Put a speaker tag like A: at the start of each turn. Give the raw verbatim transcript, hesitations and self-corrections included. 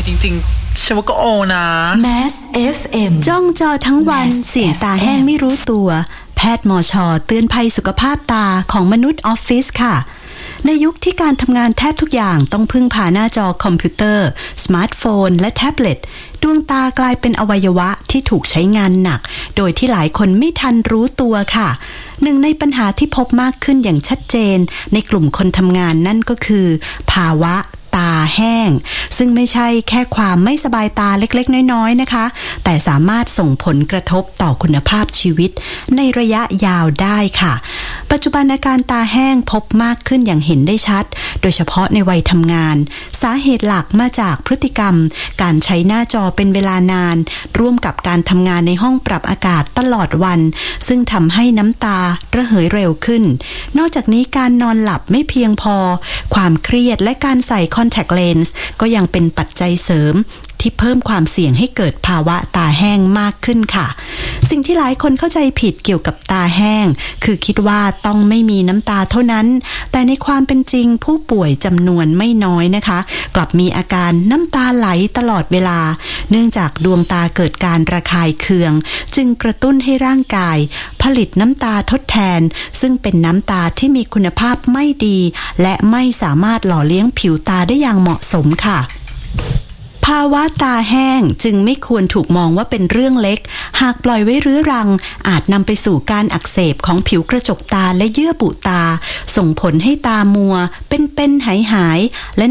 A: จริงๆฉันว่าก็โอนะ
B: Mass เอฟ เอ็ม
C: จ้องจอทั้งวันเสียงตาแห้งไม่รู้ตัวแพทย์มช.เตือนภัยสุขภาพตาของมนุษย์ออฟฟิศค่ะในยุคที่การทำงานแทบทุกอย่างต้องพึ่งพาหน้าจอคอมพิวเตอร์สมาร์ทโฟนและแท็บเล็ตดวงตากลายเป็นอวัยวะที่ถูกใช้งานหนักโดยที่หลายคนไม่ทันรู้ตัวค่ะหนึ่งในปัญหาที่พบมากขึ้นอย่างชัดเจนในกลุ่มคนทำงานนั่นก็คือภาวะตาแห้งซึ่งไม่ใช่แค่ความไม่สบายตาเล็กๆน้อยๆนะคะแต่สามารถส่งผลกระทบต่อคุณภาพชีวิตในระยะยาวได้ค่ะปัจจุบันอาการตาแห้งพบมากขึ้นอย่างเห็นได้ชัดโดยเฉพาะในวัยทำงานสาเหตุหลักมาจากพฤติกรรมการใช้หน้าจอเป็นเวลานานร่วมกับการทำงานในห้องปรับอากาศตลอดวันซึ่งทำให้น้ำตาระเหยเร็วขึ้นนอกจากนี้การนอนหลับไม่เพียงพอความเครียดและการใส่contact lens ก็ยังเป็นปัจจัยเสริมที่เพิ่มความเสี่ยงให้เกิดภาวะตาแห้งมากขึ้นค่ะสิ่งที่หลายคนเข้าใจผิดเกี่ยวกับตาแห้งคือคิดว่าต้องไม่มีน้ำตาเท่านั้นแต่ในความเป็นจริงผู้ป่วยจำนวนไม่น้อยนะคะกลับมีอาการน้ำตาไหลตลอดเวลาเนื่องจากดวงตาเกิดการระคายเคืองจึงกระตุ้นให้ร่างกายผลิตน้ำตาทดแทนซึ่งเป็นน้ำตาที่มีคุณภาพไม่ดีและไม่สามารถหล่อเลี้ยงผิวตาได้อย่างเหมาะสมค่ะภาวะตาแห้งจึงไม่ควรถูกมองว่าเป็นเรื่องเล็กหากปล่อยไว้เรื้อรังอาจนำไปสู่การอักเสบของผิวกระจกตาและเยื่อบุตาส่งผลให้ตามัวเป็นๆหายๆและ